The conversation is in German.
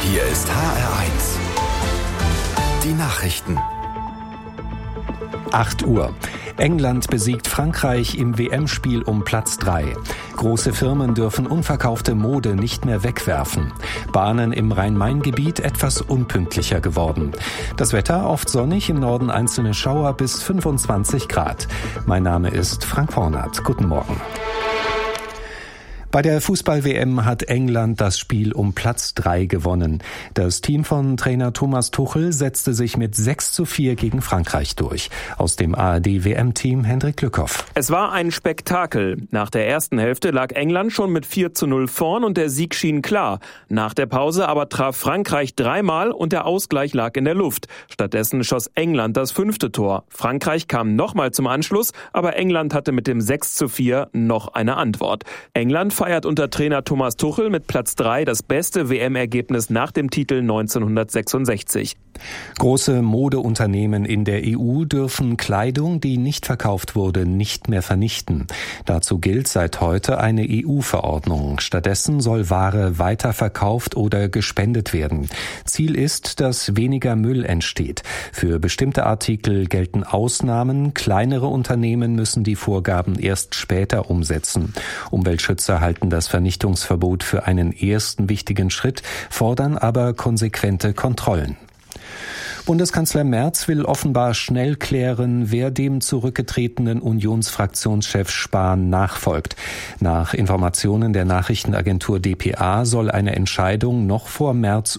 Hier ist HR1. Die Nachrichten. 8 Uhr. England besiegt Frankreich im WM-Spiel um Platz 3. Große Firmen dürfen unverkaufte Mode nicht mehr wegwerfen. Bahnen im Rhein-Main-Gebiet etwas unpünktlicher geworden. Das Wetter oft sonnig, im Norden einzelne Schauer bis 25 Grad. Mein Name ist Frank Hornath. Guten Morgen. Bei der Fußball-WM hat England das Spiel um Platz 3 gewonnen. Das Team von Trainer Thomas Tuchel setzte sich mit 6:4 gegen Frankreich durch. Aus dem ARD-WM-Team Hendrik Lückhoff. Es war ein Spektakel. Nach der ersten Hälfte lag England schon mit 4:0 vorn und der Sieg schien klar. Nach der Pause aber traf Frankreich dreimal und der Ausgleich lag in der Luft. Stattdessen schoss England das 5. Tor. Frankreich kam nochmal zum Anschluss, aber England hatte mit dem 6:4 noch eine Antwort. England feiert unter Trainer Thomas Tuchel mit Platz 3 das beste WM-Ergebnis nach dem Titel 1966. Große Modeunternehmen in der EU dürfen Kleidung, die nicht verkauft wurde, nicht mehr vernichten. Dazu gilt seit heute eine EU-Verordnung. Stattdessen soll Ware weiterverkauft oder gespendet werden. Ziel ist, dass weniger Müll entsteht. Für bestimmte Artikel gelten Ausnahmen. Kleinere Unternehmen müssen die Vorgaben erst später umsetzen. Umweltschützer halten das Vernichtungsverbot für einen ersten wichtigen Schritt, fordern aber konsequente Kontrollen. Bundeskanzler Merz will offenbar schnell klären, wer dem zurückgetretenen Unionsfraktionschef Spahn nachfolgt. Nach Informationen der Nachrichtenagentur dpa soll eine Entscheidung noch vor Merz